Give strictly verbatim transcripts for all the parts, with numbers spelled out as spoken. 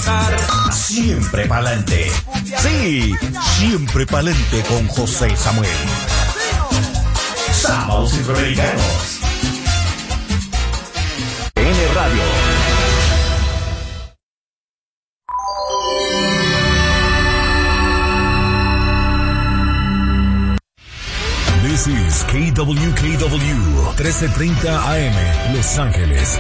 trabajar. Siempre pa'lante. Sí, siempre pa'lante con José Samuel. Sábados Centroamericanos. N Radio. This is K W K W trece treinta A M Los Ángeles.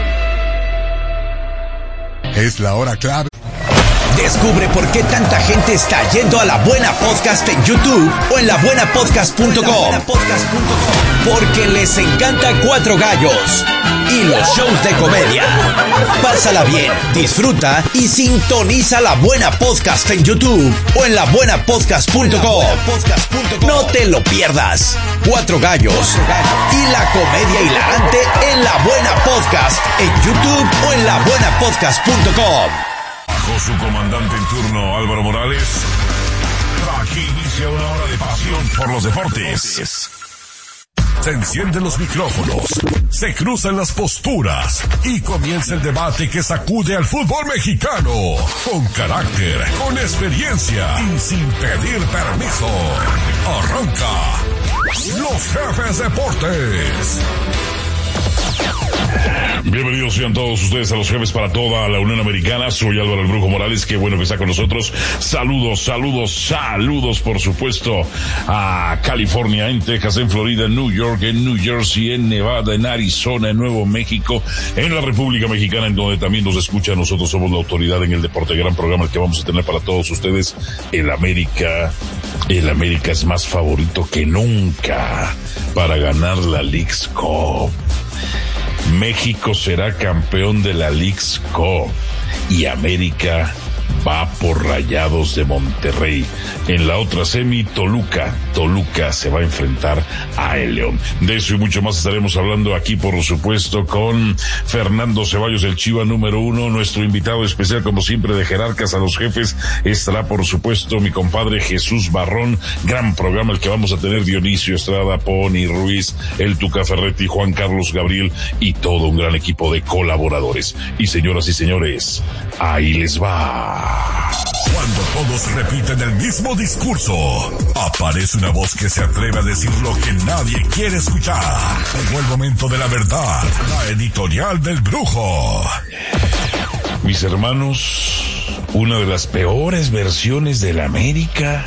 Es la hora clave. Descubre por qué tanta gente está yendo a La Buena Podcast en YouTube o en la buena podcast punto com. Porque les encanta Cuatro Gallos y los shows de comedia. Pásala bien, disfruta y sintoniza La Buena Podcast en YouTube o en la buena podcast punto com. No te lo pierdas. Cuatro Gallos y la comedia hilarante en La Buena Podcast en YouTube o en la buena podcast punto com. Bajo su comandante en turno, Álvaro Morales, aquí inicia una hora de pasión por los deportes. Se encienden los micrófonos, se cruzan las posturas y comienza el debate que sacude al fútbol mexicano. Con carácter, con experiencia y sin pedir permiso. Arranca Los Jefes Deportes. Bienvenidos sean todos ustedes a Los Jefes para toda la Unión Americana. Soy Álvaro el Brujo Morales, qué bueno que está con nosotros. Saludos, saludos, saludos por supuesto a California, en Texas, en Florida, en New York, en New Jersey, en Nevada, en Arizona, en Nuevo México, en la República Mexicana, en donde también nos escucha. Nosotros somos la autoridad en el deporte, gran programa que vamos a tener para todos ustedes. El América, el América es más favorito que nunca para ganar la Leagues Cup. México será campeón de la Leagues Cup y América va por Rayados de Monterrey. En la otra semi, Toluca. Toluca se va a enfrentar a el León. De eso y mucho más estaremos hablando aquí, por supuesto, con Fernando Ceballos, el Chiva número uno. Nuestro invitado especial, como siempre, de Jerarcas a los Jefes, estará, por supuesto, mi compadre Jesús Barrón. Gran programa el que vamos a tener: Dionisio Estrada, Pony Ruiz, el Tuca Ferretti, Juan Carlos Gabriel y todo un gran equipo de colaboradores. Y señoras y señores, ahí les va. Cuando todos repiten el mismo discurso, aparece una voz que se atreve a decir lo que nadie quiere escuchar. Llegó el momento de la verdad, la editorial del Brujo. Mis hermanos, una de las peores versiones de la América,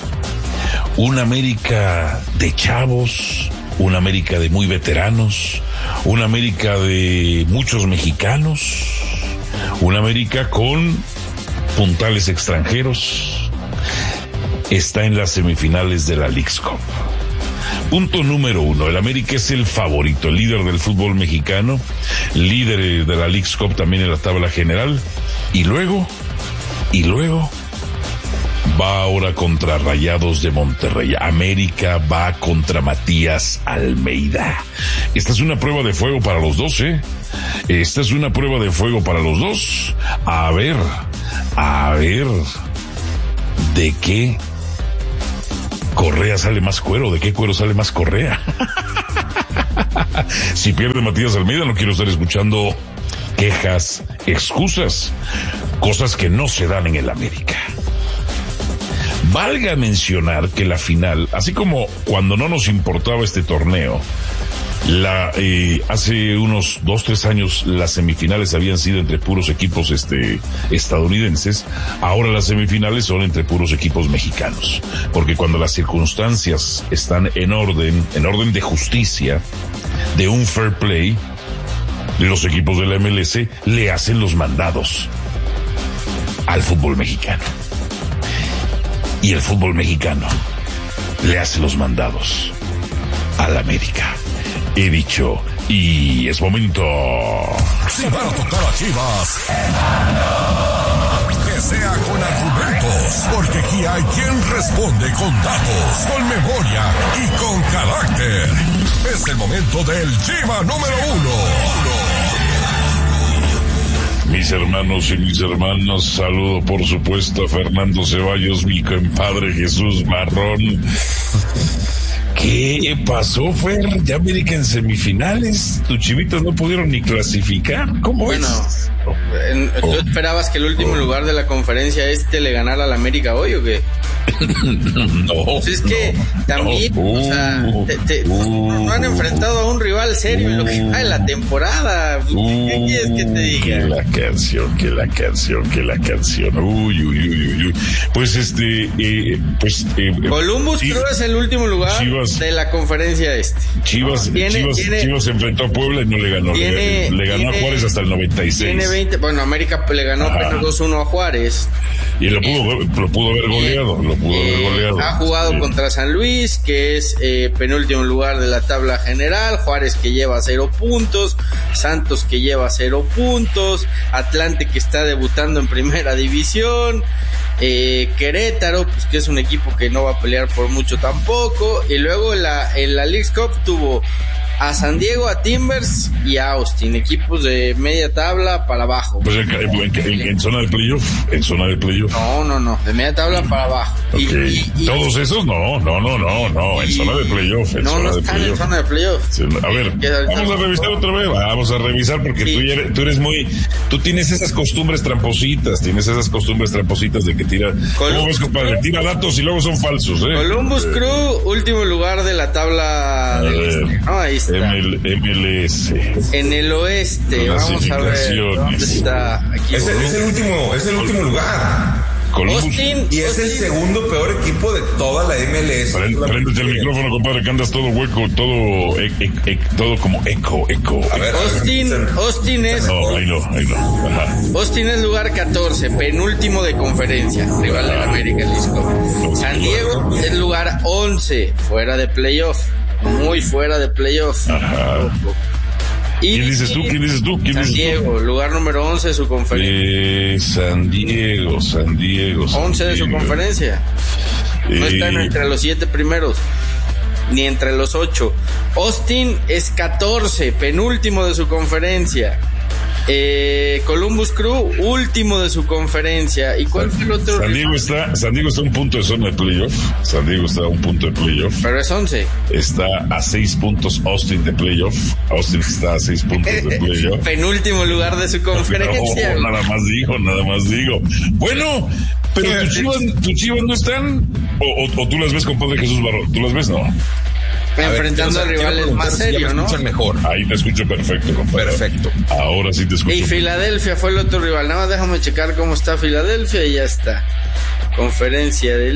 una América de chavos, una América de muy veteranos, una América de muchos mexicanos, una América con puntales extranjeros, está en las semifinales de la Leagues Cup. Punto número uno, el América es el favorito, el líder del fútbol mexicano, líder de la Leagues Cup también en la tabla general, y luego, y luego, va ahora contra Rayados de Monterrey. América va contra Matías Almeida. Esta es una prueba de fuego para los dos, ¿eh? Esta es una prueba de fuego para los dos. A ver, a ver, ¿de qué correa sale más cuero? ¿De qué cuero sale más correa? Si pierde Matías Almeida, no quiero estar escuchando quejas, excusas, cosas que no se dan en el América. Valga mencionar que la final, así como cuando no nos importaba este torneo, la eh, hace unos dos, tres años las semifinales habían sido entre puros equipos este estadounidenses, ahora las semifinales son entre puros equipos mexicanos, porque cuando las circunstancias están en orden, en orden de justicia, de un fair play, los equipos de la M L S le hacen los mandados al fútbol mexicano. Y el fútbol mexicano le hace los mandados al América. He dicho, y es momento. Si van a tocar a Chivas, que sea con argumentos, porque aquí hay quien responde con datos, con memoria y con carácter. Es el momento del Chiva número uno. Mis hermanos y mis hermanas, saludo por supuesto a Fernando Ceballos, mi compadre Jesús Marrón. ¿Qué pasó, Fer? Ya América en semifinales, tus chivitos no pudieron ni clasificar, ¿cómo bueno, es? ¿Tú oh. esperabas que el último oh. lugar de la conferencia este le ganara al América hoy o qué? No. Pues es que no, también, no. o sea, te, te, uh, no han enfrentado a un rival serio en lo que va en la temporada. Uh, ¿Qué quieres que te diga? Que la canción, que la canción, que la canción. Uy, uy, uy, uy. Pues este, eh, pues. Eh, Columbus Crew es el último lugar Chivas, de la conferencia este. Chivas, tiene, Chivas, tiene, Chivas se enfrentó a Puebla y no le ganó. Tiene, le, le ganó tiene, a Juárez hasta el noventa y seis. Tiene veinte, bueno, América le ganó apenas dos uno a Juárez. Y lo pudo, eh, lo pudo haber goleado, lo pudo eh, haber goleado. Ha jugado sí. contra San Luis, que es eh, penúltimo lugar de la tabla general. Juárez que lleva cero puntos. Santos que lleva cero puntos. Atlante que está debutando en primera división. Eh, Querétaro, pues que es un equipo que no va a pelear por mucho tampoco. Y luego en la, en la Leagues Cup tuvo a San Diego, a Timbers y a Austin, equipos de media tabla para abajo. Pues en, en, en, en zona de playoff, en zona de playoff. No, no, no, de media tabla para abajo. Okay. Y, y, ¿Todos y, esos? No, no, no, no, no, en y, zona de playoff. En no, zona no de están playoff. en zona de playoff. Sí, a ver, vamos a revisar otra vez, vamos a revisar porque sí. tú, eres, tú eres muy, tú tienes esas costumbres trampositas, tienes esas costumbres trampositas de que tira, ¿cómo ves, compadre? Tira datos y luego son falsos, ¿eh? Columbus Crew, último lugar de la tabla del este. No, ahí está. M L S. En el oeste, vamos a ver dónde está. Aquí es, el, es el último, es el último lugar. Columbus. Austin, y es Austin. el segundo peor equipo de toda la M L S. Préndete el micrófono, compadre, que andas todo hueco, todo e, e, e, todo como eco, eco. A ver, Austin, Austin es. No, ahí no, ahí no. Ajá. Austin es lugar catorce, penúltimo de conferencia, rival de la América Lisco. San Diego es lugar once, fuera de playoff, muy fuera de playoff. Ajá. Y, ¿Quién dices tú? ¿Quién dices tú? ¿Quién San dices Diego, tú? lugar número once de su conferencia. Eh, San Diego, San Diego. San once de su Diego. conferencia. No eh, están entre los siete primeros, ni entre los ocho. Austin es catorce, penúltimo de su conferencia. Eh, Columbus Crew, último de su conferencia. ¿Y cuál fue el otro? San Diego está, San Diego está a un punto de zona de playoff. San Diego está a un punto de playoff. Pero es once. Está a seis puntos Austin de playoff. Austin está a seis puntos de playoff. Penúltimo lugar de su conferencia. No, nada más digo, nada más digo. Bueno, pero tus Chivas, tus Chivas no están. O, o, o tú las ves, compadre Jesús Barro. ¿Tú las ves? No. Enfrentando a, ver, a rivales más serios, ¿no? Mejor. Ahí te escucho perfecto, compadre. Perfecto. Ahora sí te escucho. Y Filadelfia fue el otro rival. Nada más déjame checar cómo está Filadelfia y ya está. Conferencia del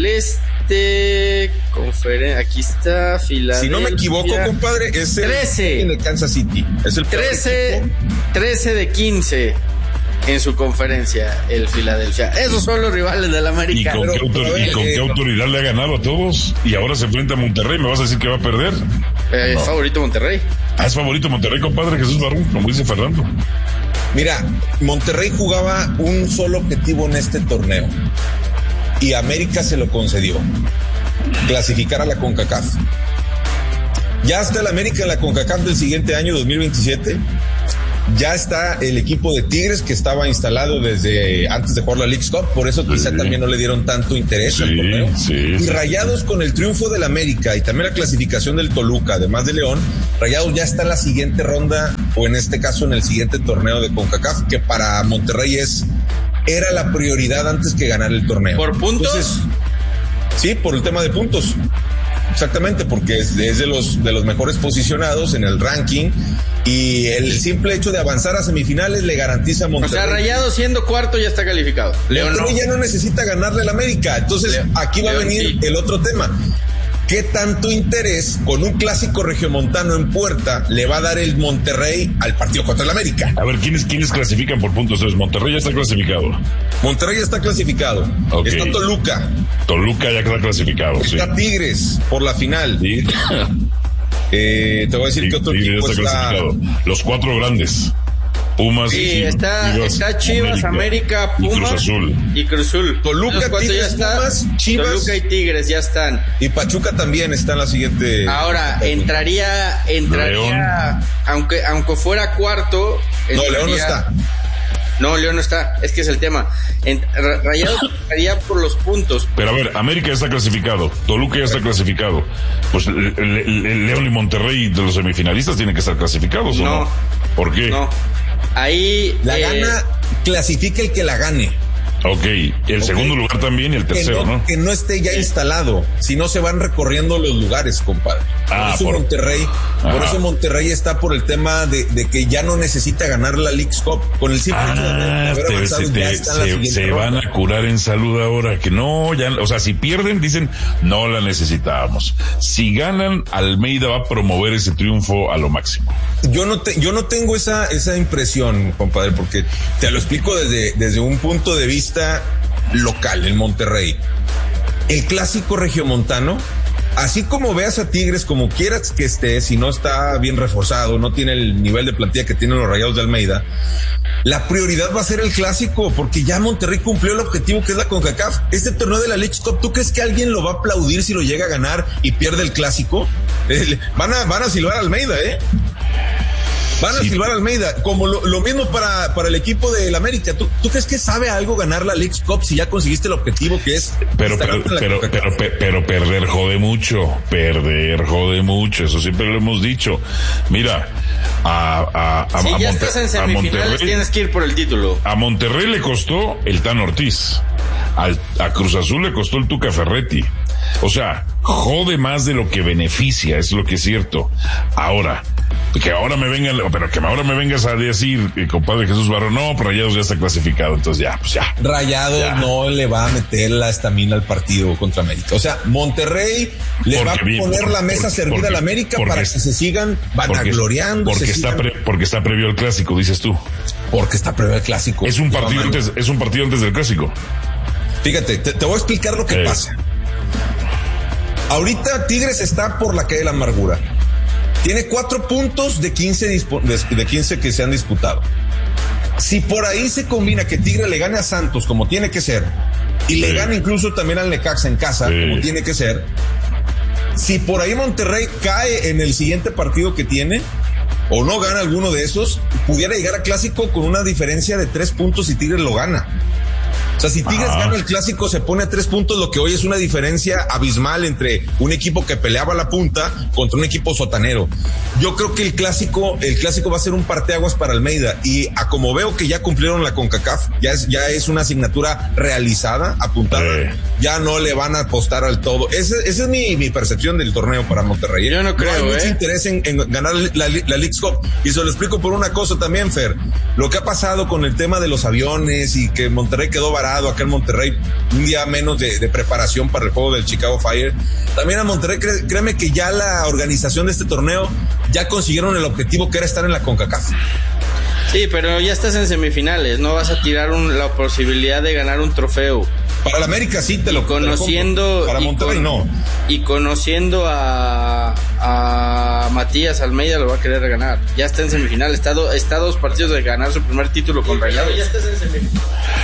Este. Conferen- aquí está Filadelfia. Si no me equivoco, compadre, es el trece de Kansas City. Es el trece, trece de quince. En su conferencia, el Filadelfia. Esos son los rivales del América. ¿Y con, pero, qué, autor- pero, ¿y con eh, qué autoridad le ha ganado a todos? Y ahora se enfrenta a Monterrey. ¿Me vas a decir que va a perder? Eh, no. Es favorito Monterrey. Ah, es favorito Monterrey, compadre Jesús Barrón, como dice Fernando. Mira, Monterrey jugaba un solo objetivo en este torneo. Y América se lo concedió. Clasificar a la CONCACAF. Ya está el América en la CONCACAF del siguiente año, dos mil veintisiete. Ya está el equipo de Tigres que estaba instalado desde antes de jugar la Leagues Cup, por eso quizá sí. también no le dieron tanto interés sí, al torneo. Sí, y sí. Rayados con el triunfo del América y también la clasificación del Toluca, además de León, Rayados ya está en la siguiente ronda, o en este caso en el siguiente torneo de CONCACAF, que para Monterrey es era la prioridad antes que ganar el torneo. ¿Por puntos? Entonces, sí, por el tema de puntos. Exactamente, porque es, es de los de los mejores posicionados en el ranking y el simple hecho de avanzar a semifinales le garantiza a Monterrey. O sea, Rayado siendo cuarto ya está calificado. León no. ya no necesita ganarle al América. Entonces, León, aquí va León, a venir sí. el otro tema. ¿Qué tanto interés con un clásico regiomontano en puerta le va a dar el Monterrey al partido contra el América? A ver, ¿quiénes, quiénes clasifican por puntos? Entonces, Monterrey ya está clasificado. Monterrey ya está clasificado. Okay. Está Toluca. Toluca ya está clasificado, está sí. Tigres por la final. Sí. Eh, te voy a decir sí, que otro Tigres equipo está está... clasificado. Los cuatro grandes. Pumas, sí, y está, Chivas, está Chivas, América, América Pumas y Cruz Azul. Y Cruz Azul. Toluca, Tigres, ya está, Pumas, Chivas. Toluca y Tigres ya están. Y Pachuca también está en la siguiente. Ahora, entraría, entraría, León. aunque aunque fuera cuarto. No, León no está. No, León no está, es que es el tema. En, Rayado estaría por los puntos. Pero a ver, América ya está clasificado, Toluca ya está clasificado. Pues le, le, le, León y Monterrey de los semifinalistas tienen que estar clasificados, ¿o no? no? ¿Por qué? No. Ahí la eh, gana clasifica el que la gane. Ok, el okay. segundo lugar también y el tercero, que no, ¿no? Que no esté ya instalado, si no se van recorriendo los lugares, compadre. Ah, por eso por... Monterrey, Ajá. por eso Monterrey está por el tema de, de que ya no necesita ganar la Leagues Cup. Con el simple hecho ah, de haber te, avanzado, te, ya te, está se, en la se ronda. van a curar en salud ahora, que no, ya, o sea, si pierden, dicen, no la necesitábamos. Si ganan, Almeida va a promover ese triunfo a lo máximo. Yo no te, yo no tengo esa, esa impresión, compadre, porque te lo explico desde, desde un punto de vista local, en Monterrey. El clásico regiomontano, así como veas a Tigres como quieras que esté, si no está bien reforzado, no tiene el nivel de plantilla que tienen los Rayados de Almeida, la prioridad va a ser el clásico, porque ya Monterrey cumplió el objetivo que es la CONCACAF. Este torneo de la Leagues Cup, ¿tú crees que alguien lo va a aplaudir si lo llega a ganar y pierde el clásico? Eh, van a, van a silbar a Almeida, ¿eh? Van a sí. silbar a Almeida, como lo, lo mismo para, para el equipo del América. ¿Tú, ¿Tú crees que sabe algo ganar la Leagues Cup si ya conseguiste el objetivo que es? Pero, pero, pero, pero, pero, pero perder jode mucho, perder jode mucho, eso siempre lo hemos dicho. Mira, a, a, a, si a ya Monte, estás en semifinales, tienes que ir por el título. A Monterrey le costó el Tan Ortiz, al, a Cruz Azul le costó el Tuca Ferretti. O sea, jode más de lo que beneficia, es lo que es cierto. Ahora, que ahora me vengan, pero que ahora me vengas a decir, eh, compadre Jesús Barro, no, pero Rayados ya está clasificado, entonces ya, pues ya. Rayados ya. no le va a meter la estamina al partido contra América. O sea, Monterrey le porque va a bien, poner por, la mesa por, servida porque, a la América para que se sigan vanagloriando. Porque, porque, se está sigan... pre, porque está previo al clásico, dices tú. Porque está previo al clásico. Es un partido no, antes, es un partido antes del clásico. Fíjate, te, te voy a explicar lo que eh. pasa. Ahorita Tigres está por la calle de la amargura. Tiene cuatro puntos de quince, de quince que se han disputado. Si por ahí se combina que Tigre le gane a Santos como tiene que ser, y sí. le gane incluso también al Necaxa en casa sí. como tiene que ser, si por ahí Monterrey cae en el siguiente partido que tiene, o no gana alguno de esos, pudiera llegar a clásico con una diferencia de tres puntos y Tigres lo gana. O sea, si Tigres ah. gana el clásico, se pone a tres puntos, lo que hoy es una diferencia abismal entre un equipo que peleaba la punta contra un equipo sotanero. Yo creo que el clásico, el clásico va a ser un parteaguas para Almeida, y a como veo que ya cumplieron la CONCACAF, ya es, ya es una asignatura realizada, apuntada, eh. ya no le van a apostar al todo. Esa, esa es mi, mi percepción del torneo para Monterrey. Yo no creo, no hay mucho eh. interés en, en ganar la, la Leagues Cup, y se lo explico por una cosa también, Fer. Lo que ha pasado con el tema de los aviones y que Monterrey quedó barato acá en Monterrey, un día menos de, de preparación para el juego del Chicago Fire. También a Monterrey, cré, créeme que ya la organización de este torneo ya consiguieron el objetivo que era estar en la CONCACAF. Sí, pero ya estás en semifinales, no vas a tirar un, la posibilidad de ganar un trofeo. Para el América sí te lo conociendo te lo para Monterrey con, no. Y conociendo a, a Matías Almeida lo va a querer ganar. Ya está en semifinal, está, do, está a dos partidos de ganar su primer título con Rayados. Ya estás en semifinal.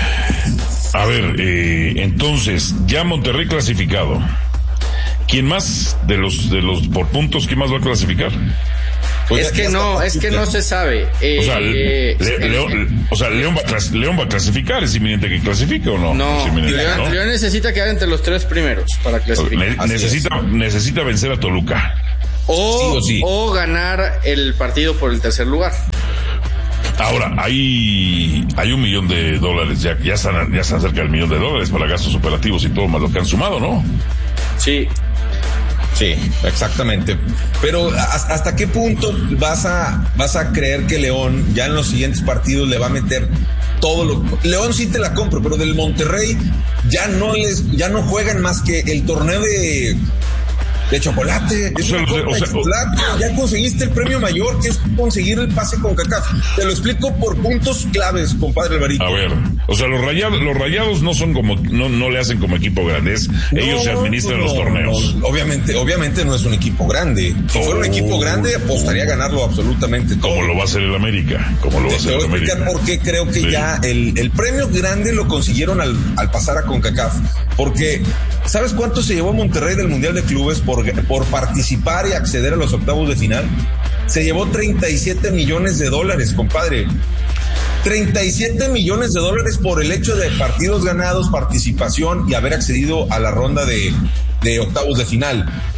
A ver, eh, entonces, ya Monterrey clasificado. ¿Quién más de los de los por puntos, quién más va a clasificar? Pues es que no, es que no se sabe. Eh, o sea, le, le, León, o sea León, va a León va a clasificar, ¿es inminente que clasifique o no? No, León, ¿no? León necesita quedar entre los tres primeros para clasificar. Ne- necesita, necesita vencer a Toluca. O, sí o, sí. o ganar el partido por el tercer lugar. Ahora, hay hay un millón de dólares, ya, ya, están, ya están cerca del millón de dólares para gastos operativos y todo más lo que han sumado, ¿no? Sí. Sí, exactamente. Pero ¿hasta qué punto vas a vas a creer que León ya en los siguientes partidos le va a meter todo lo... León sí te la compro, pero del Monterrey ya no les ya no juegan más que el torneo de de chocolate, es o sea, una copa o sea, de chocolate. Ya conseguiste el premio mayor, que es conseguir el pase con CONCACAF. Te lo explico por puntos claves, compadre Alvarito. A ver, o sea, los rayados, los rayados no son como, no, no le hacen como equipo grande, es, no, ellos se administran no, los torneos. No, obviamente, obviamente no es un equipo grande. Si oh. fuera un equipo grande, apostaría a ganarlo absolutamente todo. Como lo va a hacer el América, como lo va a hacer el América. Te voy a explicar por qué creo que sí. ya el, el premio grande lo consiguieron al, al pasar a CONCACAF. Porque, ¿sabes cuánto se llevó Monterrey del Mundial de Clubes por por participar y acceder a los octavos de final? Se llevó treinta y siete millones de dólares, compadre. treinta y siete millones de dólares por el hecho de partidos ganados, participación y haber accedido a la ronda de, de octavos de final.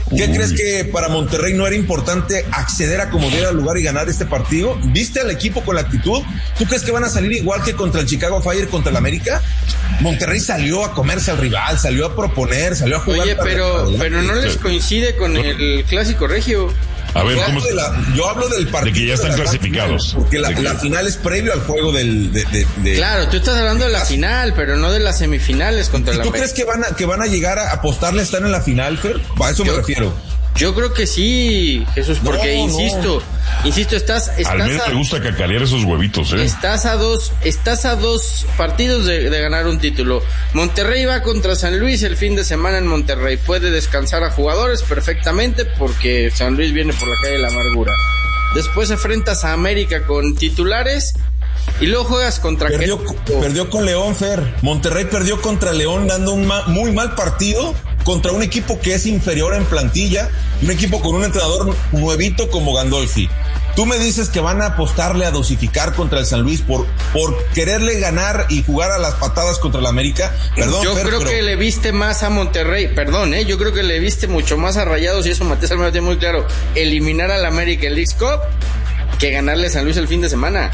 ¿Qué Uy. crees que para Monterrey no era importante acceder a como diera lugar y ganar este partido? ¿Viste al equipo con la actitud? ¿Tú crees que van a salir igual que contra el Chicago Fire, contra el América? Monterrey salió a comerse al rival, salió a proponer, salió a jugar. Oye, pero, pero no les coincide con el clásico regio. A ver, yo, ¿cómo hablo de la, yo hablo del partido. De que ya están de la clasificados. Final, porque la, De que- la final es previo al juego del... De, de, de, Claro, tú estás hablando de la final, pero no de las semifinales contra ¿Y la tú América. crees que van a, que van a llegar a apostarle a estar en la final, Fer? A eso Yo- me refiero. Yo creo que sí, Jesús, porque No, insisto, insisto, estás, Al estás menos a, le gusta cacarear esos huevitos, ¿eh? estás a dos, estás a dos partidos de, de ganar un título. Monterrey va contra San Luis el fin de semana en Monterrey. Puede descansar a jugadores perfectamente porque San Luis viene por la calle de la amargura. Después enfrentas a América con titulares y luego juegas contra Perdió, Querétaro. perdió con León, Fer. Monterrey perdió contra León dando un ma- muy mal partido contra un equipo que es inferior en plantilla, un equipo con un entrenador nuevito como Gandolfi. Tú me dices que van a apostarle a dosificar contra el San Luis por, por quererle ganar y jugar a las patadas contra el América. Perdón, Yo Fer, creo pero que le viste más a Monterrey, perdón, eh, yo creo que le viste mucho más a Rayados y eso Matías Almeida tiene muy claro, eliminar al América en Leagues Cup que ganarle a San Luis el fin de semana.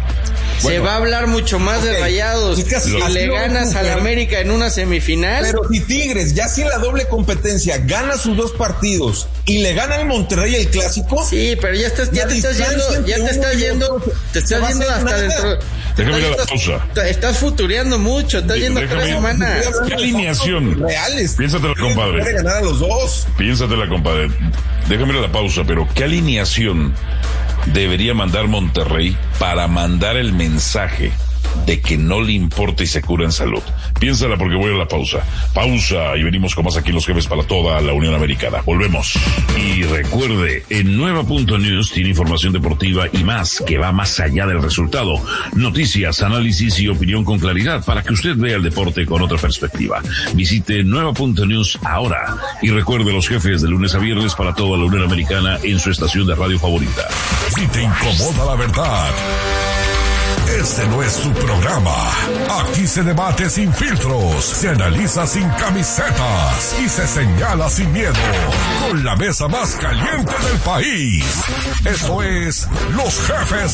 Se Bueno, va a hablar mucho más de ok. Rayados. Es que así- Si así le lo ganas ves, al pero- América en una semifinal, Pero si Tigres, ya sin la doble competencia, gana sus dos partidos y le gana el Monterrey el clásico, sí, pero ya estás, ya La te estás distancia yendo, ya entre te uno estás y yendo, otro te se estás va a yendo hacer hasta nada. dentro. Déjame ir a la estás, pausa. estás futureando mucho, estás yendo Déjame- tres semanas. ¿Qué alineación? reales. Piénsatelo, compadre. Puede ganar a los dos. Piénsatela, compadre. Déjame ir a la pausa, pero ¿qué alineación debería mandar Monterrey para mandar el mensaje de que no le importa y se cura en salud? Piénsala porque voy a la pausa. Pausa y venimos con más aquí los jefes para toda la Unión Americana. Volvemos. Y recuerde, en Nueva Punto News tiene información deportiva y más que va más allá del resultado. Noticias, análisis y opinión con claridad para que usted vea el deporte con otra perspectiva. Visite Nueva Punto News ahora y recuerde los jefes de lunes a viernes para toda la Unión Americana en su estación de radio favorita. Si te incomoda la verdad, este no es tu programa. Aquí se debate sin filtros, se analiza sin camisetas y se señala sin miedo. Con la mesa más caliente del país. Esto es Los Jefes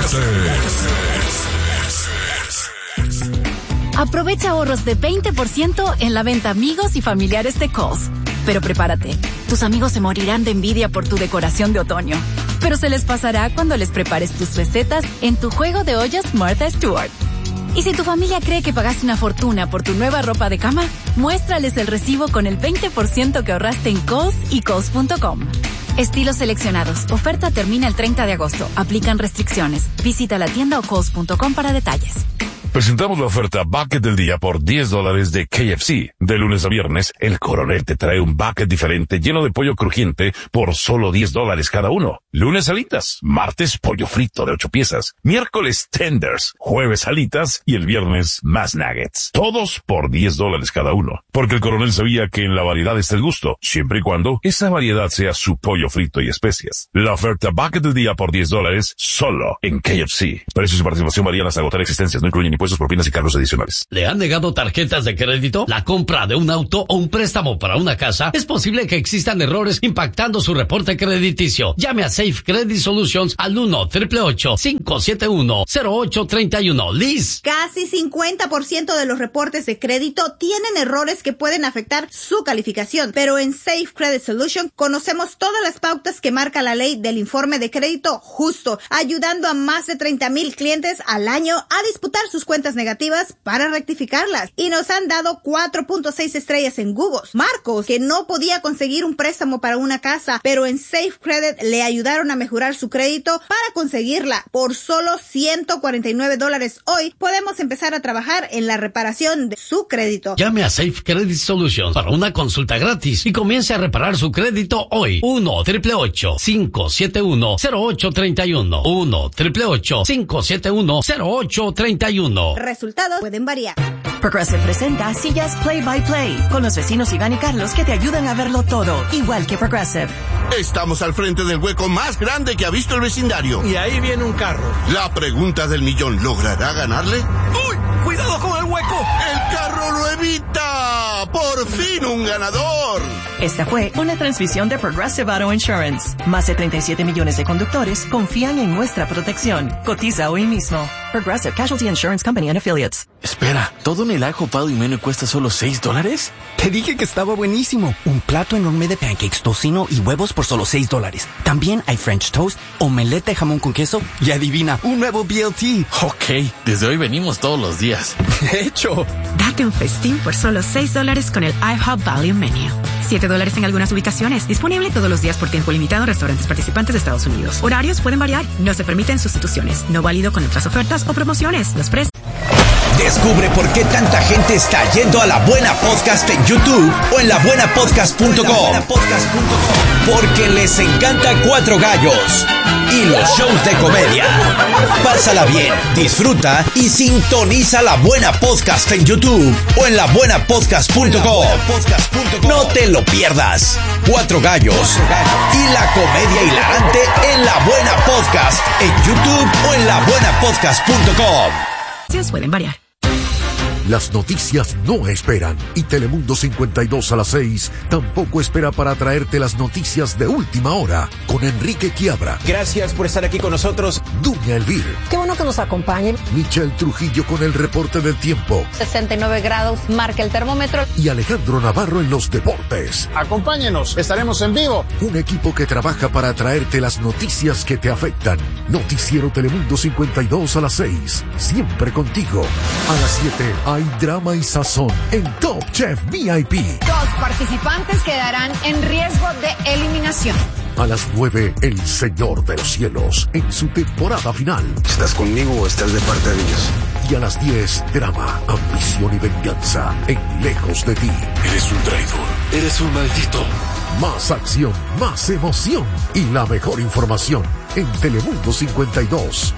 Deportes. Aprovecha ahorros de veinte por ciento en la venta amigos y familiares de Kohl's. Pero prepárate, tus amigos se morirán de envidia por tu decoración de otoño. Pero se les pasará cuando les prepares tus recetas en tu juego de ollas Martha Stewart. Y si tu familia cree que pagaste una fortuna por tu nueva ropa de cama, muéstrales el recibo con el veinte por ciento que ahorraste en Kohl's y Kohl's punto com. Estilos seleccionados. Oferta termina el treinta de agosto. Aplican restricciones. Visita la tienda o Kohl's punto com para detalles. Presentamos la oferta Bucket del Día por diez dólares de K F C. De lunes a viernes, el Coronel te trae un bucket diferente lleno de pollo crujiente por solo diez dólares cada uno. Lunes alitas, martes pollo frito de ocho piezas, miércoles tenders, jueves alitas y el viernes más nuggets. Todos por diez dólares cada uno. Porque el Coronel sabía que en la variedad está el gusto, siempre y cuando esa variedad sea su pollo frito y especias. La oferta Bucket del Día por diez dólares solo en K F C. Precios y participación varían hasta agotar existencias, no incluyen impuestos, propinas y cargos adicionales. ¿Le han negado tarjetas de crédito? ¿La compra de un auto o un préstamo para una casa? Es posible que existan errores impactando su reporte crediticio. Llame a Safe Credit Solutions al uno, ocho ocho ocho, cinco siete uno, cero ocho tres uno. Liz. Casi cincuenta por ciento de los reportes de crédito tienen errores que pueden afectar su calificación, pero en Safe Credit Solutions conocemos todas las pautas que marca la ley del informe de crédito justo, ayudando a más de treinta mil clientes al año a disputar sus cuentas negativas para rectificarlas, y nos han dado cuatro punto seis estrellas en Google. Marcos, que no podía conseguir un préstamo para una casa, pero en Safe Credit le ayudaron a mejorar su crédito para conseguirla. Por solo ciento cuarenta y nueve dólares hoy podemos empezar a trabajar en la reparación de su crédito. Llame a Safe Credit Solutions para una consulta gratis y comience a reparar su crédito hoy. uno, ocho ocho ocho, cinco siete uno, cero ocho tres uno. uno, ocho ocho ocho, cinco siete uno, cero ocho tres uno. Resultados pueden variar. Progressive presenta Sillas Play by Play con los vecinos Iván y Carlos que te ayudan a verlo todo, igual que Progressive. Estamos al frente del hueco más grande que ha visto el vecindario. Y ahí viene un carro. La pregunta del millón, ¿logrará ganarle? ¡Uy! ¡Cuidado con el hueco! ¡El carro lo evita! ¡Por fin un ganador! Esta fue una transmisión de Progressive Auto Insurance. Más de treinta y siete millones de conductores confían en nuestra protección. Cotiza hoy mismo. Progressive Casualty Insurance Company and Affiliates. Espera, ¿todo en el ajo, pavo y menú cuesta solo seis dólares? Te dije que estaba buenísimo. Un plato enorme de pancakes, tocino y huevos por solo seis dólares. También hay French toast, omelette de jamón con queso y adivina, un nuevo B L T. Ok, desde hoy venimos todos los días. De hecho. Date un festín por solo seis dólares con el IHOP Value Menu. siete dólares en algunas ubicaciones. Disponible todos los días por tiempo limitado en restaurantes participantes de Estados Unidos. Horarios pueden variar. No se permiten sustituciones. No válido con otras ofertas o promociones. Los precios. Descubre por qué tanta gente está yendo a La Buena Podcast en YouTube o en la buena podcast punto com. Porque les encanta Cuatro Gallos y los shows de comedia. Pásala bien, disfruta y sintoniza La Buena Podcast en YouTube o en la buena podcast punto com. No te lo pierdas. Cuatro Gallos y la comedia hilarante en La Buena Podcast en YouTube o en la buena podcast punto com. Pueden variar. Las noticias no esperan y Telemundo cincuenta y dos a las seis tampoco espera para traerte las noticias de última hora con Enrique Quiabra. Gracias por estar aquí con nosotros. Dunia Elvir. Qué bueno que nos acompañen. Michelle Trujillo con el reporte del tiempo. sesenta y nueve grados marca el termómetro. Y Alejandro Navarro en los deportes. Acompáñenos, estaremos en vivo. Un equipo que trabaja para traerte las noticias que te afectan. Noticiero Telemundo cincuenta y dos a las seis. Siempre contigo. A las siete hay drama y sazón en Top Chef V I P. Dos participantes quedarán en riesgo de eliminación. A las nueve, El Señor de los Cielos en su temporada final. ¿Estás conmigo o estás de parte de Dios? Y a las diez, drama, ambición y venganza en Lejos de ti. Eres un traidor. Eres un maldito. Más acción, más emoción y la mejor información en Telemundo cincuenta y dos.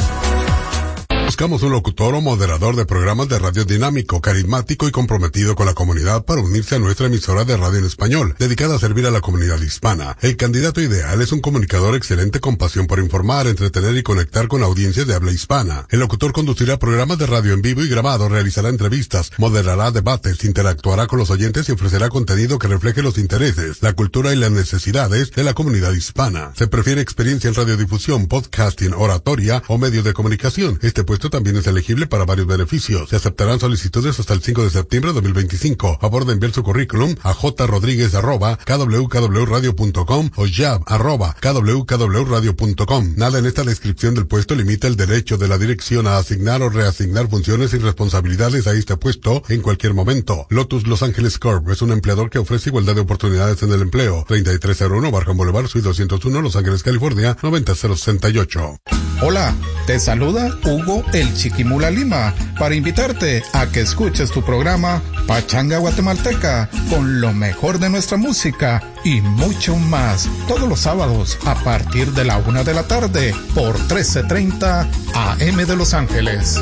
Buscamos un locutor o moderador de programas de radio dinámico, carismático y comprometido con la comunidad para unirse a nuestra emisora de radio en español, dedicada a servir a la comunidad hispana. El candidato ideal es un comunicador excelente con pasión por informar, entretener y conectar con audiencias de habla hispana. El locutor conducirá programas de radio en vivo y grabado, realizará entrevistas, moderará debates, interactuará con los oyentes y ofrecerá contenido que refleje los intereses, la cultura y las necesidades de la comunidad hispana. Se prefiere experiencia en radiodifusión, podcasting, oratoria o medios de comunicación. Este puesto también es elegible para varios beneficios. Se aceptarán solicitudes hasta el cinco de septiembre de dos mil veinticinco. A favor de enviar su currículum a jrodriguez arroba k w k w radio punto com o jab arroba k w k w radio punto com. Nada en esta descripción del puesto limita el derecho de la dirección a asignar o reasignar funciones y responsabilidades a este puesto en cualquier momento. Lotus Los Ángeles Corp es un empleador que ofrece igualdad de oportunidades en el empleo. treinta y tres cero uno Barham Boulevard, Suite doscientos uno, Los Ángeles, California, noventa cero sesenta y ocho. Hola, te saluda Hugo el Chiquimula Lima para invitarte a que escuches tu programa Pachanga Guatemalteca con lo mejor de nuestra música y mucho más todos los sábados a partir de la una de la tarde por trece treinta A M de Los Ángeles.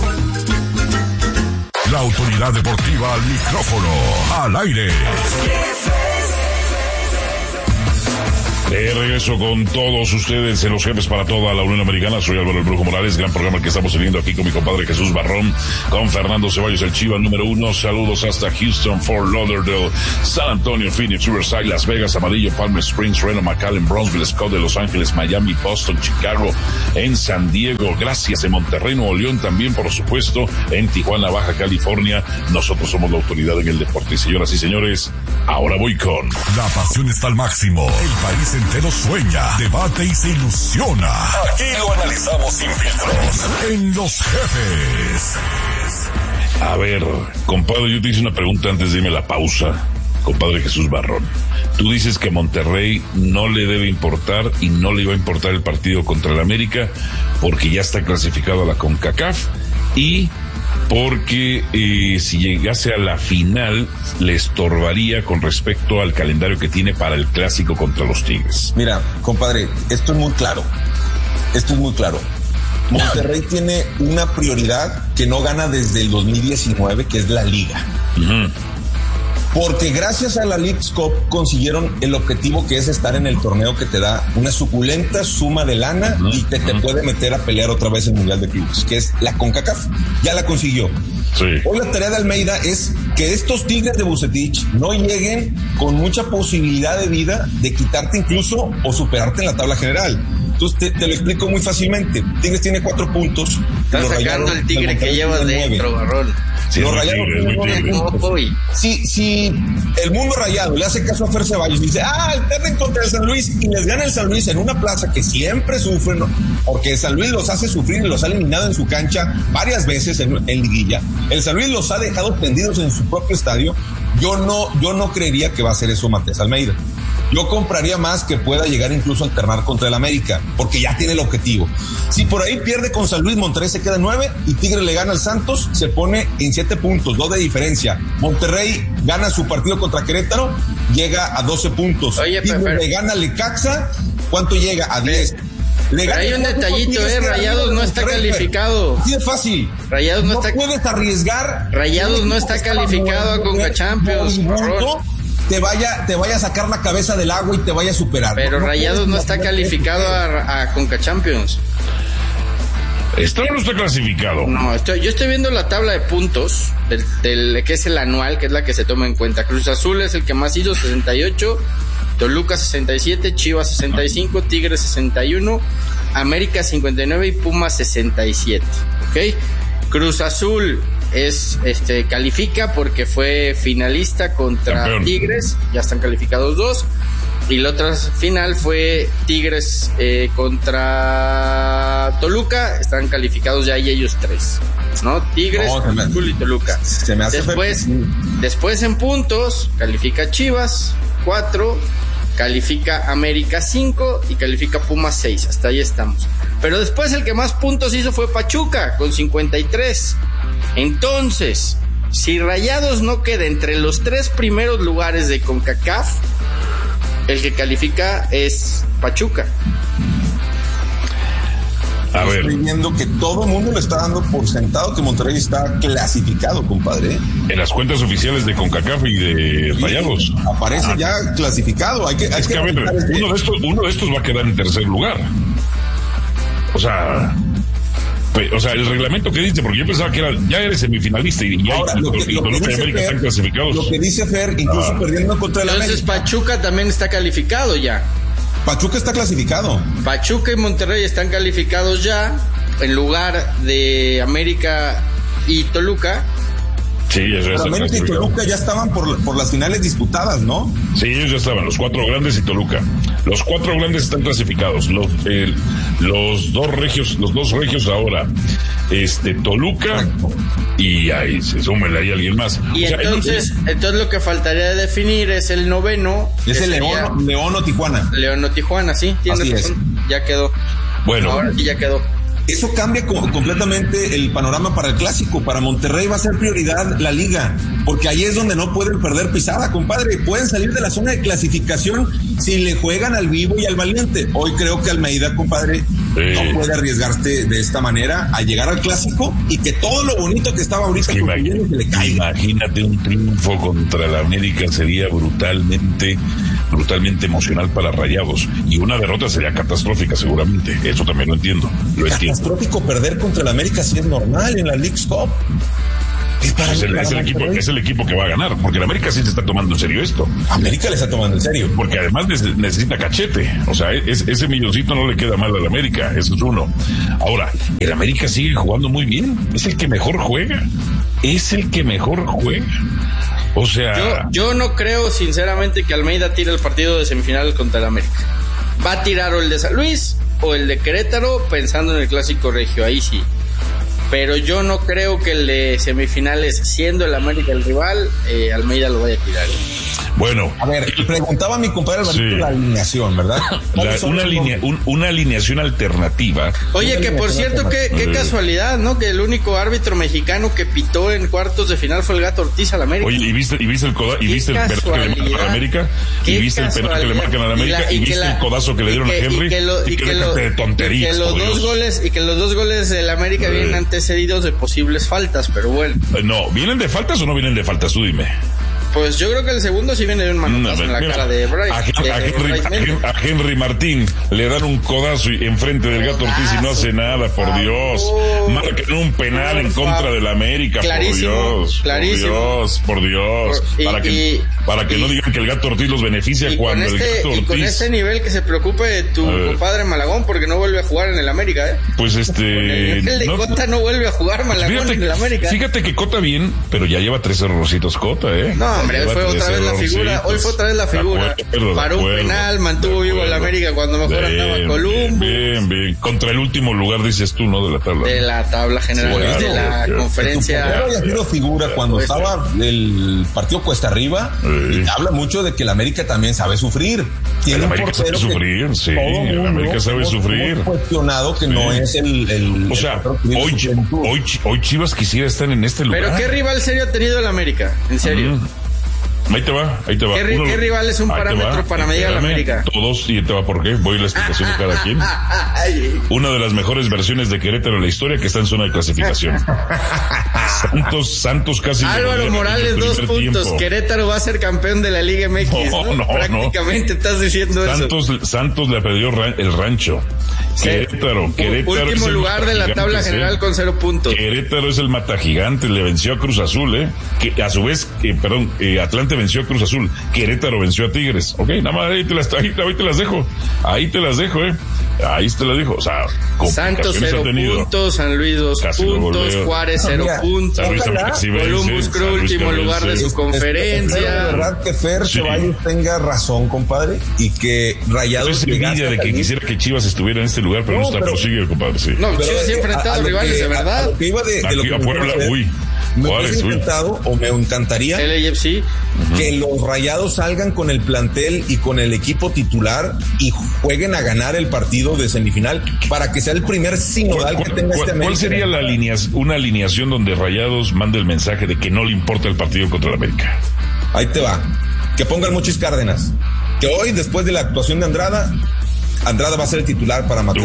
La autoridad deportiva al micrófono, al aire. De regreso con todos ustedes en Los Jefes para toda la Unión Americana. Soy Álvaro el Brujo Morales, gran programa que estamos teniendo aquí con mi compadre Jesús Barrón, con Fernando Ceballos, el Chiva número uno. Saludos hasta Houston, Fort Lauderdale, San Antonio, Phoenix, Riverside, Las Vegas, Amarillo, Palm Springs, Reno, McAllen, Bronzeville, Scott de Los Ángeles, Miami, Boston, Chicago, en San Diego. Gracias en Monterrey, Nuevo León también, por supuesto, en Tijuana, Baja California. Nosotros somos la autoridad en el deporte. Y señoras y señores, ahora voy con... La pasión está al máximo. El país entero sueña, debate y se ilusiona. Aquí lo analizamos sin filtros. En Los Jefes. A ver, compadre, yo te hice una pregunta antes de irme a la pausa. Compadre Jesús Barrón, tú dices que Monterrey no le debe importar y no le iba a importar el partido contra el América porque ya está clasificado a la CONCACAF y porque eh, si llegase a la final le estorbaría con respecto al calendario que tiene para el clásico contra los Tigres. Mira, compadre, esto es muy claro. Esto es muy claro. Monterrey tiene una prioridad que no gana desde el dos mil diecinueve, que es la Liga. Uh-huh. Porque gracias a la Leagues Cup consiguieron el objetivo que es estar en el torneo que te da una suculenta suma de lana uh-huh. y que te uh-huh. puede meter a pelear otra vez el Mundial de Clubes, que es la CONCACAF. Ya la consiguió. Sí. Hoy la tarea de Almeida es que estos Tigres de Vucetich no lleguen con mucha posibilidad de vida de quitarte incluso o superarte en la tabla general. Entonces te, te lo explico muy fácilmente. Tigres tiene cuatro puntos. Estás sacando el Tigre que llevas dentro, Barrón. Sí, los Rayados tienen si, si el mundo rayado le hace caso a Fer Ceballos y dice, ah, pierden contra el San Luis y les gana el San Luis en una plaza que siempre sufren, porque San Luis los hace sufrir y los ha eliminado en su cancha varias veces en, en liguilla. El San Luis los ha dejado tendidos en su propio estadio. Yo no, yo no creería que va a hacer eso Matías Almeida. Yo compraría más que pueda llegar incluso a alternar contra el América, porque ya tiene el objetivo. Si por ahí pierde con San Luis, Monterrey se queda en nueve y Tigre le gana al Santos, se pone en siete puntos, dos de diferencia. Monterrey gana su partido contra Querétaro, llega a doce puntos. Oye, Tigre pero, le gana al Necaxa, ¿cuánto llega? A diez. Le gana, hay un detallito, eh, Rayados no está calificado. Así de fácil. Rayados no, no está. puedes arriesgar. Rayados no está calificado a Conca Champions. Te vaya, te vaya a sacar la cabeza del agua y te vaya a superar. Pero no, Rayados no está calificado a, a Conca Champions. ¿Está o no está clasificado? No, estoy, yo estoy viendo la tabla de puntos, del, del que es el anual, que es la que se toma en cuenta. Cruz Azul es el que más hizo, sesenta y ocho. Toluca sesenta y siete, Chivas sesenta y cinco, Tigres sesenta y uno, América cincuenta y nueve y Pumas sesenta y siete. ¿Ok? Cruz Azul es este califica porque fue finalista contra Campeón. Tigres, ya están calificados dos, y la otra final fue Tigres eh, contra Toluca, están calificados ya y ellos tres, ¿no? Tigres, no, me, Azul y Toluca. Se me hace después, después en puntos califica Chivas cuatro, califica América cinco y califica Pumas seis, hasta ahí estamos. Pero después el que más puntos hizo fue Pachuca con cincuenta y tres. Entonces, si Rayados no queda entre los tres primeros lugares de CONCACAF, el que califica es Pachuca. A ver. Estoy viendo que todo el mundo le está dando por sentado que Monterrey está clasificado, compadre. En las cuentas oficiales de CONCACAF y de Rayados. Sí, aparece ah, ya clasificado. Hay que, hay es que, que a ver, uno de estos, uno de estos va a quedar en tercer lugar. O sea, o sea, el reglamento que dice, porque yo pensaba que era, ya eres semifinalista y ya Ahora, hay, lo que, y lo Toluca que y América Fer, están clasificados. Lo que dice Fer, incluso ah. perdiendo contra el Entonces América. Pachuca también está calificado ya. Pachuca está clasificado. Pachuca y Monterrey están calificados ya, en lugar de América y Toluca. Sí, eso es. América y Toluca ya estaban por, por las finales disputadas, ¿no? Sí, ellos ya estaban, los cuatro grandes y Toluca. Los cuatro grandes están clasificados. Los, eh, los dos regios, los dos regios ahora, este, Toluca y ahí se súmele ahí alguien más. Y o sea, entonces, el, entonces lo que faltaría de definir es el noveno. Es el León, León o Tijuana. León o Tijuana, sí, tienes razón. Es. Ya quedó. Bueno. Ahora sí ya quedó. Eso cambia co- completamente el panorama para el clásico. Para Monterrey va a ser prioridad la liga, porque ahí es donde no pueden perder pisada, compadre. Pueden salir de la zona de clasificación si le juegan al vivo y al valiente. Hoy creo que Almeida, compadre, sí. no puede arriesgarse de esta manera a llegar al clásico y que todo lo bonito que estaba ahorita es que imagínate, se le caiga. Imagínate un triunfo contra el América, sería brutalmente brutalmente emocional para Rayados, y una derrota sería catastrófica seguramente. Eso también lo entiendo, lo entiendo. Catastrófico perder contra el América sí es normal en la Leagues Cup. Es, para es, el, es, el equipo, es el equipo que va a ganar, porque el América sí se está tomando en serio esto. América le está tomando en serio. Porque además necesita cachete. O sea, es, ese milloncito no le queda mal al América, eso es uno. Ahora, el América sigue jugando muy bien. Es el que mejor juega. Es el que mejor juega. O sea... Yo, yo no creo sinceramente que Almeida tire el partido de semifinal contra el América. Va a tirar o el de San Luis o el de Querétaro pensando en el clásico regio, ahí sí. Pero yo no creo que el de semifinales, siendo el América el rival, eh, Almeida lo vaya a tirar. Bueno. A ver, preguntaba a mi compadre sí. la alineación, ¿verdad? La, una, alinea, un, una alineación alternativa. Oye, que por cierto, qué, qué casualidad, ¿no? Que el único árbitro mexicano que pitó en cuartos de final fue el Gato Ortiz al América. Oye, ¿y viste, y viste el, coda, y viste el penal que le marcan al América? ¿Y viste el penal que le marcan al América? ¿Y, la, y, y viste la, el codazo que le dieron que, a Henry? Y que, lo, y que, lo, de tonterías, y que los dos goles, y que los dos goles del América eh. vienen antecedidos de posibles faltas, pero bueno. No, ¿vienen de faltas o no vienen de faltas? Tú dime. Pues yo creo que el segundo sí viene de un manotazo no, en la mira, cara de Bryce. A, de, a, Henry, a, Henry, a Henry Martín le dan un codazo y enfrente del Gato Ortiz y no hace nada, por Dios. Oh, marcan un penal en contra del América, clarísimo, por Dios. Clarísimo. Por Dios, por Dios. Por, y, para que, y, para que y, no digan que el Gato Ortiz los beneficia cuando este, el Gato Ortiz. Y con este nivel que se preocupe de tu compadre Malagón porque no vuelve a jugar en el América, ¿eh? Pues este. El nivel de no, Cota no vuelve a jugar Malagón fíjate, en el América. Fíjate que Cota bien, pero ya lleva tres errorcitos Cota, ¿eh? No, hombre, hoy fue otra vez la figura. Hoy fue otra vez la figura. Acuerdo, Paró un penal, mantuvo vivo el América cuando mejor bien, andaba Columbus. Bien, bien. Contra el último lugar, dices tú, ¿no? De la tabla. De la tabla general, sí, claro, de la claro. conferencia. Pero había sido figura cuando pues, estaba el partido cuesta arriba. Sí. Y habla mucho de que el América también sabe sufrir. Tiene el América sabe sufrir, sí. El América sabe sufrir. Cuestionado que sí. no es el. el o sea, el hoy, hoy, hoy Chivas quisiera estar en este lugar. Pero ¿qué rival serio ha tenido el América? En serio. Uh-huh. Ahí te va, ahí te va. ¿Qué, Uno, ¿qué rival es un parámetro para medir a la América? Todos, y te va por qué. Voy a la explicación de cada quien. Una de las mejores versiones de Querétaro en la historia que está en zona de clasificación. Santos, Santos casi. Álvaro Morales, dos puntos. Tiempo. Querétaro va a ser campeón de la Liga M X. No, no, no Prácticamente no. estás diciendo Santos, eso. Santos le perdió el rancho. Querétaro, Querétaro. Último es lugar de la tabla general eh. con cero puntos. Querétaro es el matagigante, le venció a Cruz Azul, eh. Que a su vez, eh, perdón, eh, Atlante venció a Cruz Azul. Querétaro venció a Tigres. Ok, nada más ahí te las, ahí, ahí te las dejo. Ahí te las dejo, eh. Ahí te las dejo. O sea, Santos cero puntos, San Luis dos casi puntos, Juárez cero no, puntos, Columbus Crew último lugar de su conferencia. De verdad que Fer sí. Ceballos tenga razón, compadre, y que Rayados. Es envidia de que quisiera que Chivas estuviera en este lugar, pero no, no está, pero sigue, compadre, sí. No, Chivas sí ha enfrentado rivales, que, de verdad. A, a lo que iba de, de lo que a Puebla, uy. Me hubiese encantado o me encantaría L A F C uh-huh. que los Rayados salgan con el plantel y con el equipo titular y jueguen a ganar el partido de semifinal para que sea el primer sinodal ¿Cuál, que tenga cuál, este América. ¿Cuál sería la alineación, una alineación donde Rayados mande el mensaje de que no le importa el partido contra el América? Ahí te va. Que ponga el Mochis Cárdenas. Que hoy, después de la actuación de Andrada, Andrada va a ser el titular para Mateus.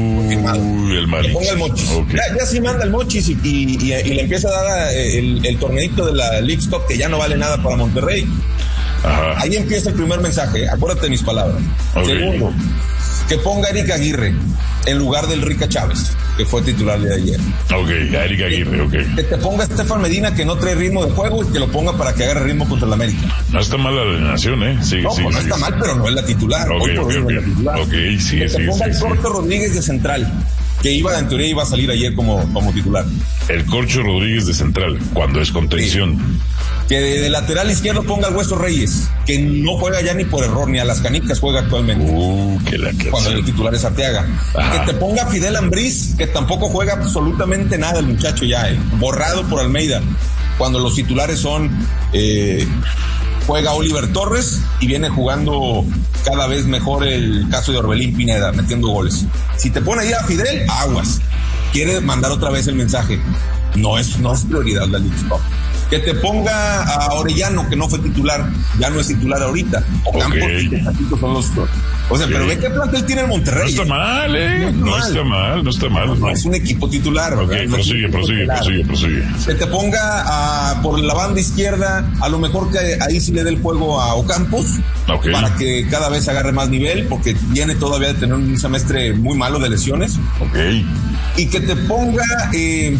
Uy, el que ponga el Mochis. Okay. Ya, ya sí manda el Mochis y, y, y, y le empieza a dar el, el torneito de la Leagues Cup que ya no vale nada para Monterrey. Ajá. Ahí empieza el primer mensaje. Acuérdate de mis palabras. Okay. Segundo, que ponga a Eric Aguirre en lugar del Rica Chávez, que fue titular de ayer. Ok, a Eric Aguirre, ok. Que te ponga a Estefan Medina, que no trae ritmo de juego, y que lo ponga para que agarre ritmo contra el América. No está mal la alineación, ¿eh? Sí, no, sí, pues no sí, está sí. mal, pero no es la titular. Ok, Hoy ok, por ok. Es la titular. Ok, sí, que sí, te ponga sí, el sí. Corto Rodríguez de central, que iba, en teoría iba a salir ayer como, como titular. El Corcho Rodríguez de central, cuando es contención. Sí. Que de, de lateral izquierdo ponga al Hueso Reyes, que no juega ya ni por error, ni a las canicas juega actualmente. Uh, que la que cuando el titular es Arteaga. Ajá. Que te ponga Fidel Ambriz, que tampoco juega absolutamente nada el muchacho ya, eh, borrado por Almeida. Cuando los titulares son, eh, juega Oliver Torres y viene jugando cada vez mejor el caso de Orbelín Pineda, metiendo goles. Si te pone ahí a Fidel, aguas. Quiere mandar otra vez el mensaje. No es, no es prioridad la Leagues Cup. Que te ponga a Orellano, que no fue titular, ya no es titular ahorita. O Campos, okay. que son los. O sea, okay. pero ve qué plantel tiene el Monterrey. No está mal, ¿eh? No, no está mal, no está mal. No, no es un equipo titular. Ok, no prosigue, prosigue, titular. prosigue, prosigue. Que te ponga a, por la banda izquierda, a lo mejor que ahí sí le dé el juego a Ocampos, okay. para que cada vez agarre más nivel, porque viene todavía de tener un semestre muy malo de lesiones. Ok. Y que te ponga. Eh,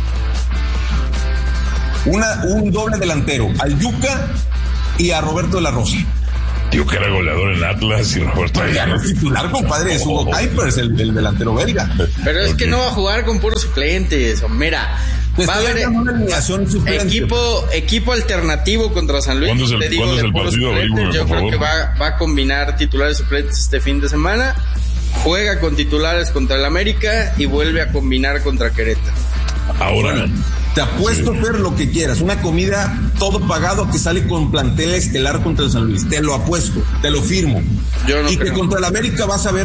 Una, un doble delantero, al Yuca y a Roberto de la Rosa. Tío, que era goleador en Atlas y Roberto de la Rosa. No es titular, compadre, es Hugo Kuipers, el, el delantero belga. Pero es okay. que no va a jugar con puros suplentes. Mira, va a haber una alineación equipo, equipo alternativo contra San Luis. ¿Cuándo es el, te digo, ¿cuándo es el partido? Averigüe, Yo creo favor. que va, va a combinar titulares y suplentes este fin de semana. Juega con titulares contra el América y vuelve a combinar contra Querétaro. Ahora bueno, te apuesto, sí. Fer, lo que quieras. Una comida todo pagado que sale con plantel estelar contra el San Luis. Te lo apuesto, te lo firmo. Yo no y creo. que contra el América vas a ver